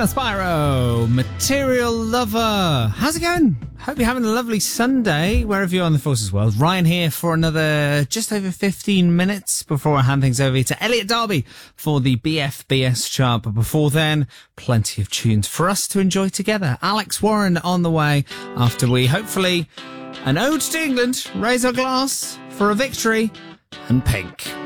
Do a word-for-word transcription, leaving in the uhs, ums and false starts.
Spyro, Material Lover. How's it going? Hope you're having a lovely Sunday, wherever you are in the Forces world. Ryan here for another just over fifteen minutes before I hand things over to Elliot Darby for the B F B S chart. But before then, plenty of tunes for us to enjoy together. Alex Warren on the way after we, hopefully, an ode to England, raise our glass for a victory, and Pink.